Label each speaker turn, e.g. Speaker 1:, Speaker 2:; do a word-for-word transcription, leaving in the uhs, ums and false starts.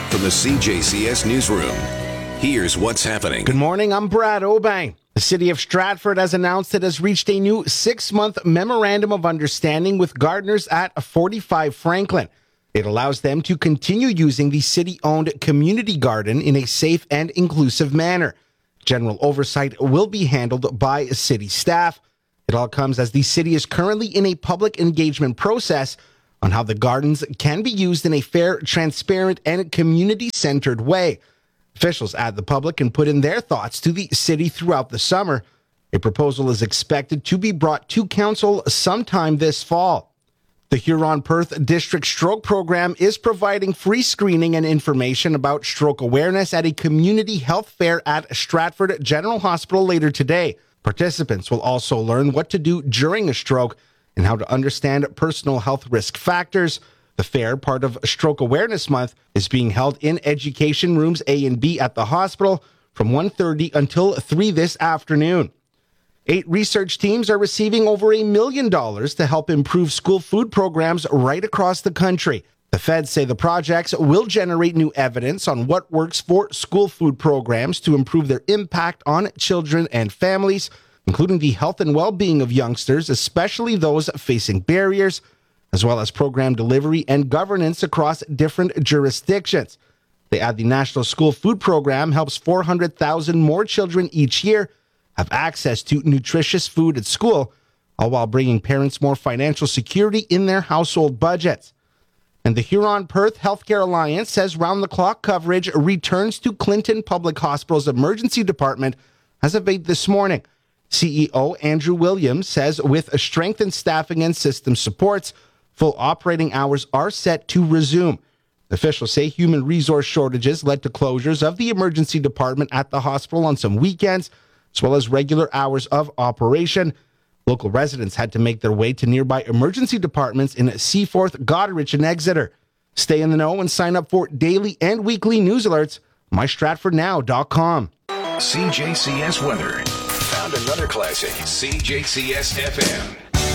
Speaker 1: From the C J C S Newsroom, here's what's happening.
Speaker 2: Good morning, I'm Brad Obang. The city of Stratford has announced it has reached a new six-month memorandum of understanding with gardeners at forty-five Franklin. It allows them to continue using the city-owned community garden in a safe and inclusive manner. General oversight will be handled by city staff. It all comes as the city is currently in a public engagement process on how the gardens can be used in a fair, transparent, and community-centered way. Officials add the public can put in their thoughts to the city throughout the summer. A proposal is expected to be brought to council sometime this fall. The Huron-Perth District Stroke Program is providing free screening and information about stroke awareness at a community health fair at Stratford General Hospital later today. Participants will also learn what to do during a stroke and how to understand personal health risk factors. The fair, part of Stroke Awareness Month, is being held in Education Rooms A and B at the hospital from one thirty until three this afternoon. Eight research teams are receiving over a million dollars to help improve school food programs right across the country. The feds say the projects will generate new evidence on what works for school food programs to improve their impact on children and families, including the health and well-being of youngsters, especially those facing barriers, as well as program delivery and governance across different jurisdictions. They add the National School Food Program helps four hundred thousand more children each year have access to nutritious food at school, all while bringing parents more financial security in their household budgets. And the Huron-Perth Healthcare Alliance says round-the-clock coverage returns to Clinton Public Hospital's emergency department as of eight this morning. C E O Andrew Williams says with a strengthened staffing and system supports, full operating hours are set to resume. Officials say human resource shortages led to closures of the emergency department at the hospital on some weekends, as well as regular hours of operation. Local residents had to make their way to nearby emergency departments in Seaforth, Goderich, and Exeter. Stay in the know and sign up for daily and weekly news alerts. my stratford now dot com.
Speaker 1: C J C S weather. Found another classic. C J C S F M.